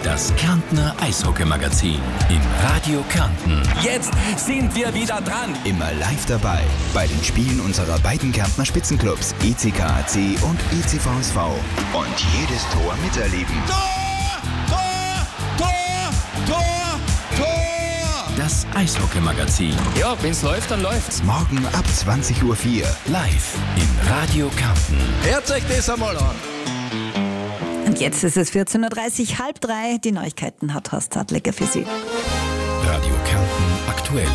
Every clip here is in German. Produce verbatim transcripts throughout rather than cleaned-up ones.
Das Kärntner Eishockey-Magazin in Radio Kärnten. Jetzt sind wir wieder dran. Immer live dabei bei den Spielen unserer beiden Kärntner Spitzenclubs E C K A C und E C V S V. Und jedes Tor miterleben. Tor! Tor! Tor! Tor! Tor! Das Eishockey-Magazin. Ja, wenn's läuft, dann läuft's. Morgen ab zwanzig Uhr vier. Live in Radio Kärnten. Hört euch das einmal an. Und jetzt ist es vierzehn Uhr dreißig, halb drei. Die Neuigkeiten hat Horst Hartlecker für Sie. Radio Kärnten aktuell.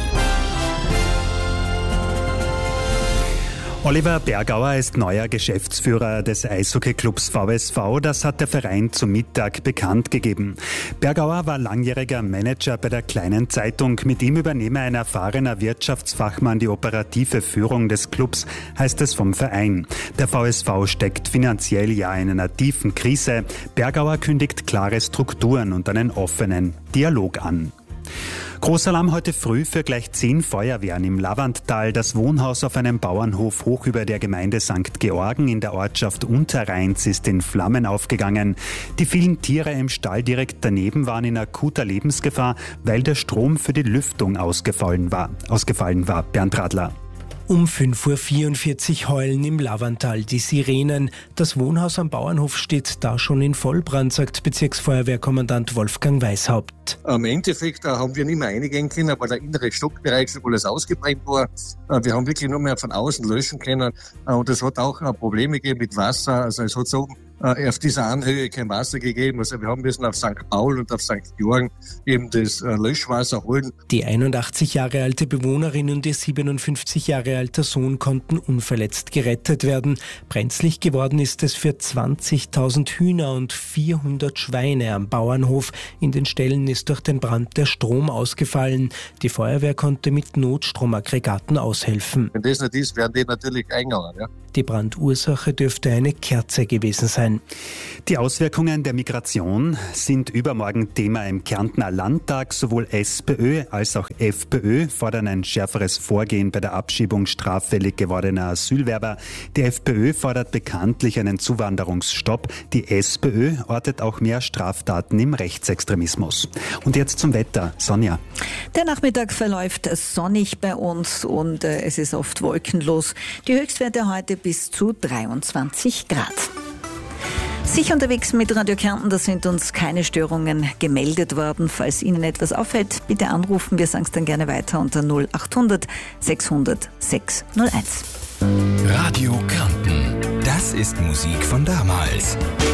Oliver Bergauer ist neuer Geschäftsführer des Eishockeyclubs V S V. Das hat der Verein zum Mittag bekannt gegeben. Bergauer war langjähriger Manager bei der Kleinen Zeitung. Mit ihm übernehme ein erfahrener Wirtschaftsfachmann die operative Führung des Clubs, heißt es vom Verein. Der V S V steckt finanziell ja in einer tiefen Krise. Bergauer kündigt klare Strukturen und einen offenen Dialog an. Großalarm heute früh für gleich zehn Feuerwehren im Lavanttal. Das Wohnhaus auf einem Bauernhof hoch über der Gemeinde Sankt Georgen in der Ortschaft Unterrheins ist in Flammen aufgegangen. Die vielen Tiere im Stall direkt daneben waren in akuter Lebensgefahr, weil der Strom für die Lüftung ausgefallen war. Ausgefallen war. Bernd Radler. Um fünf Uhr vierundvierzig heulen im Lavanttal die Sirenen. Das Wohnhaus am Bauernhof steht da schon in Vollbrand, sagt Bezirksfeuerwehrkommandant Wolfgang Weishaupt. Im Endeffekt äh, haben wir nicht mehr reinigen können, weil der innere Stockbereich schon alles ausgebrannt war. Äh, wir haben wirklich nur mehr von außen löschen können. Äh, und es hat auch äh, Probleme gegeben mit Wasser. Also es hat so äh, auf dieser Anhöhe kein Wasser gegeben. Also wir haben müssen auf Sankt Paul und auf Sankt Georgen eben das äh, Löschwasser holen. Die einundachtzig Jahre alte Bewohnerin und ihr siebenundfünfzig Jahre alter Sohn konnten unverletzt gerettet werden. Brenzlig geworden ist es für zwanzigtausend Hühner und vierhundert Schweine am Bauernhof. In den Ställen ist durch den Brand der Strom ausgefallen. Die Feuerwehr konnte mit Notstromaggregaten aushelfen. Wenn das nicht ist, werden die natürlich eingegangen. Ja? Die Brandursache dürfte eine Kerze gewesen sein. Die Auswirkungen der Migration sind übermorgen Thema im Kärntner Landtag. Sowohl SPÖ als auch FPÖ fordern ein schärferes Vorgehen bei der Abschiebung straffällig gewordener Asylwerber. Die FPÖ fordert bekanntlich einen Zuwanderungsstopp. Die SPÖ ortet auch mehr Straftaten im Rechtsextremismus. Und jetzt zum Wetter. Sonja. Der Nachmittag verläuft sonnig bei uns und äh, es ist oft wolkenlos. Die Höchstwerte heute bis zu dreiundzwanzig Grad. Sicher unterwegs mit Radio Kärnten, da sind uns keine Störungen gemeldet worden. Falls Ihnen etwas auffällt, bitte anrufen. Wir sagen es dann gerne weiter unter null acht hundert sechshundert sechshunderteins. Radio Kärnten. Das ist Musik von damals.